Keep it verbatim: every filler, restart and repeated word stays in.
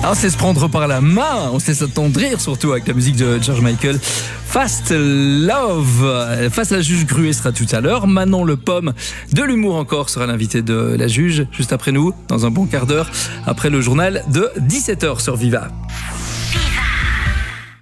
Alors c'est se prendre par la main, on sait s'attendrir surtout avec la musique de George Michael. Fast Love, face à la juge Gruet sera tout à l'heure. Manon Le Pomme de l'humour encore sera l'invité de la juge juste après nous, dans un bon quart d'heure, après le journal de dix-sept heures sur Viva.